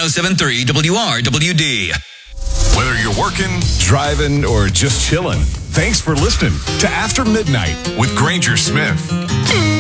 107.3 WRWD. Whether you're working, driving, or just chilling, thanks for listening to After Midnight with Granger Smith.